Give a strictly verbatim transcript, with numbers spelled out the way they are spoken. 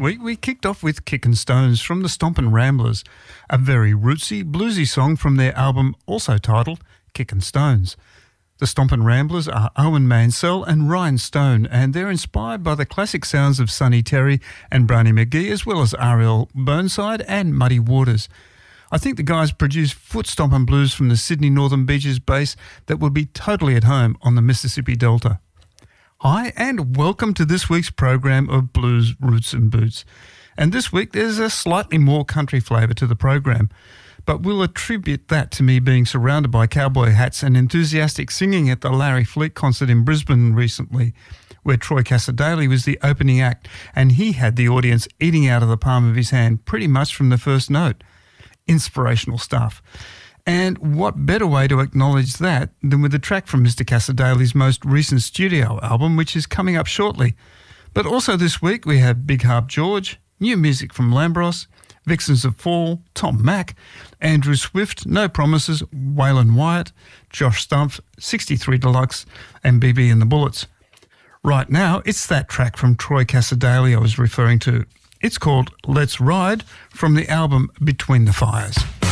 week, we kicked off with Kickin' Stones from the Stompin' Ramblers, a very rootsy, bluesy song from their album also titled Kickin' Stones. The Stompin' Ramblers are Owen Mansell and Ryan Stone, and they're inspired by the classic sounds of Sonny Terry and Brownie McGee, as well as R L Burnside and Muddy Waters. I think the guys produce foot stompin' blues from the Sydney Northern Beaches base that would be totally at home on the Mississippi Delta. Hi and welcome to this week's program of Blues, Roots and Boots. And this week there's a slightly more country flavour to the program, but we'll attribute that to me being surrounded by cowboy hats and enthusiastic singing at the Larry Fleet concert in Brisbane recently, where Troy Cassar-Daley was the opening act and he had the audience eating out of the palm of his hand pretty much from the first note. Inspirational stuff. And what better way to acknowledge that than with a track from Mister Cassar-Daley's most recent studio album, which is coming up shortly. But also this week we have Big Harp George, new music from Lambros, Vixens of Fall, Tom Mack, Andrew Swift, No Promises, Waylon Wyatt, Josh Stumpf, sixty-three Deluxe, and B B and the Bullets. Right now, it's that track from Troy Cassar-Daley I was referring to. It's called Let's Ride from the album Between the Fires.